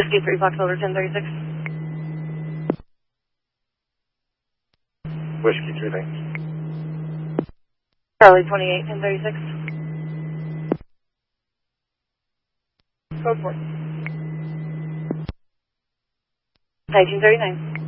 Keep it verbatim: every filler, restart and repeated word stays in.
Whiskey three Foxtrot ten thirty-six. Whiskey three, thanks. Charlie twenty-eight ten thirty-six. Code four. nineteen thirty-nine.